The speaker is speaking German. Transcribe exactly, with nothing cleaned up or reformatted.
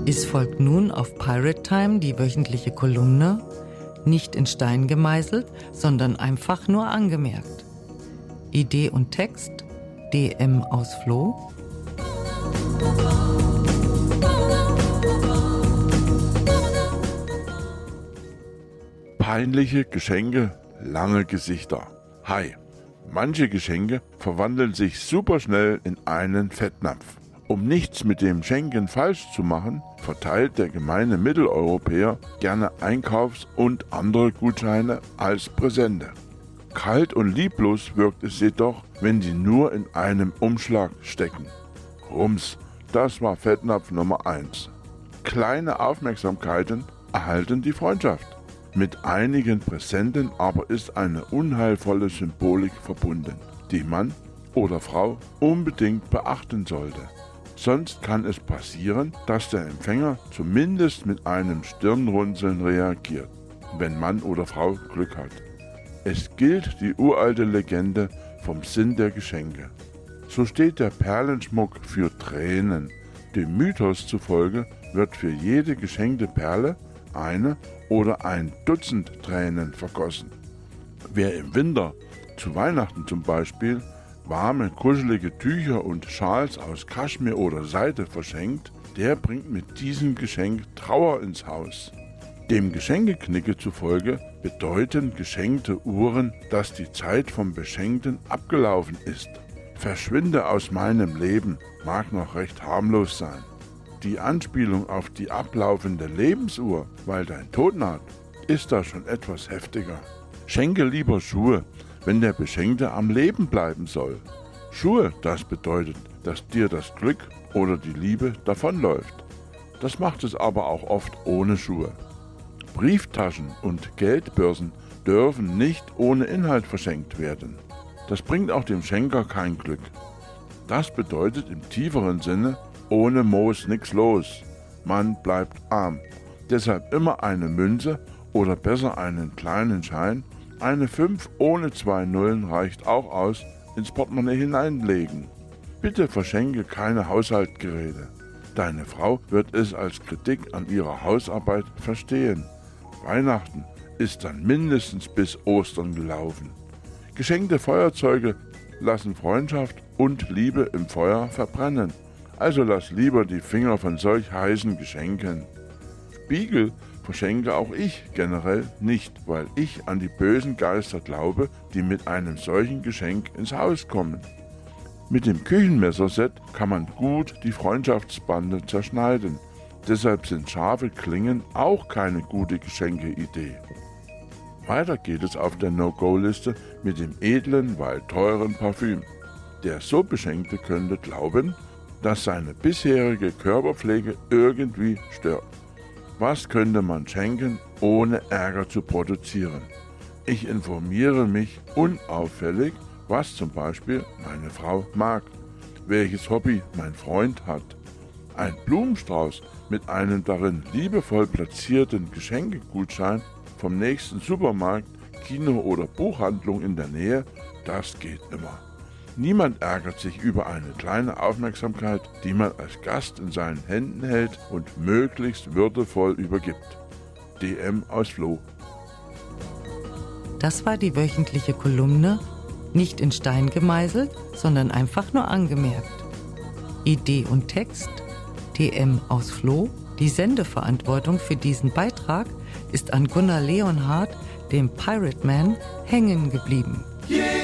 Es folgt nun auf Pirate Time die wöchentliche Kolumne, nicht in Stein gemeißelt, sondern einfach nur angemerkt. Idee und Text D M aus Floh. Peinliche Geschenke, lange Gesichter. Hi, manche Geschenke verwandeln sich superschnell in einen Fettnapf. Um nichts mit dem Schenken falsch zu machen, verteilt der gemeine Mitteleuropäer gerne Einkaufs- und andere Gutscheine als Präsente. Kalt und lieblos wirkt es jedoch, wenn sie nur in einem Umschlag stecken. Rums, das war Fettnapf Nummer eins. Kleine Aufmerksamkeiten erhalten die Freundschaft. Mit einigen Präsenten aber ist eine unheilvolle Symbolik verbunden, die Mann oder Frau unbedingt beachten sollte. Sonst kann es passieren, dass der Empfänger zumindest mit einem Stirnrunzeln reagiert, wenn Mann oder Frau Glück hat. Es gilt die uralte Legende vom Sinn der Geschenke. So steht der Perlenschmuck für Tränen. Dem Mythos zufolge wird für jede geschenkte Perle eine oder ein Dutzend Tränen vergossen. Wer im Winter, zu Weihnachten zum Beispiel, warme, kuschelige Tücher und Schals aus Kaschmir oder Seide verschenkt, der bringt mit diesem Geschenk Trauer ins Haus. Dem Geschenkeknicke zufolge bedeuten geschenkte Uhren, dass die Zeit vom Beschenkten abgelaufen ist. Verschwinde aus meinem Leben mag noch recht harmlos sein. Die Anspielung auf die ablaufende Lebensuhr, weil dein Tod naht, ist da schon etwas heftiger. Schenke lieber Schuhe, wenn der Beschenkte am Leben bleiben soll. Schuhe, das bedeutet, dass dir das Glück oder die Liebe davonläuft. Das macht es aber auch oft ohne Schuhe. Brieftaschen und Geldbörsen dürfen nicht ohne Inhalt verschenkt werden. Das bringt auch dem Schenker kein Glück. Das bedeutet im tieferen Sinne, ohne Moos nix los. Man bleibt arm. Deshalb immer eine Münze oder besser einen kleinen Schein, eine fünf ohne zwei Nullen reicht auch aus, ins Portemonnaie hineinlegen. Bitte verschenke keine Haushaltsgeräte. Deine Frau wird es als Kritik an ihrer Hausarbeit verstehen. Weihnachten ist dann mindestens bis Ostern gelaufen. Geschenkte Feuerzeuge lassen Freundschaft und Liebe im Feuer verbrennen. Also lass lieber die Finger von solch heißen Geschenken. Spiegel verschenke auch ich generell nicht, weil ich an die bösen Geister glaube, die mit einem solchen Geschenk ins Haus kommen. Mit dem Küchenmesserset kann man gut die Freundschaftsbande zerschneiden. Deshalb sind scharfe Klingen auch keine gute Geschenkeidee. Weiter geht es auf der No-Go-Liste mit dem edlen, weil teuren Parfüm. Der so Beschenkte könnte glauben, dass seine bisherige Körperpflege irgendwie stört. Was könnte man schenken, ohne Ärger zu produzieren? Ich informiere mich unauffällig, was zum Beispiel meine Frau mag, welches Hobby mein Freund hat. Ein Blumenstrauß mit einem darin liebevoll platzierten Geschenkegutschein vom nächsten Supermarkt, Kino oder Buchhandlung in der Nähe, das geht immer. Niemand ärgert sich über eine kleine Aufmerksamkeit, die man als Gast in seinen Händen hält und möglichst würdevoll übergibt. D M aus Floh. Das war die wöchentliche Kolumne, nicht in Stein gemeißelt, sondern einfach nur angemerkt. Idee und Text D M aus Floh. Die Sendeverantwortung für diesen Beitrag ist an Gunnar Leonhardt, dem Pirate Man, hängen geblieben.